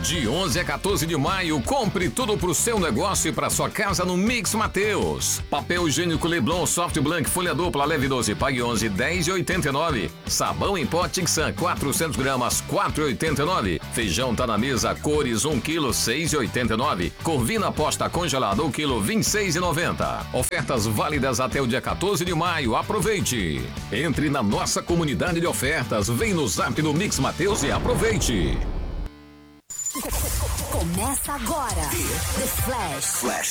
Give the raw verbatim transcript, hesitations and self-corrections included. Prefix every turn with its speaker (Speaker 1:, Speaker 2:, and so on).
Speaker 1: De onze a quatorze de maio, compre tudo pro seu negócio e pra sua casa no Mix Mateus. Papel higiênico Leblon Soft Blank folha dupla leve doze, pague onze, dez e oitenta e nove. Sabão em pó Tixan quatrocentos gramas, quatro e oitenta e nove. Feijão tá na mesa cores um quilo, seis e oitenta e nove. Corvina posta congelada um quilo, vinte e seis e noventa. Ofertas válidas até o dia quatorze de maio. Aproveite. Entre na nossa comunidade de ofertas, vem no Zap do Mix Mateus e aproveite.
Speaker 2: Começa agora. The Flash.
Speaker 3: Flash.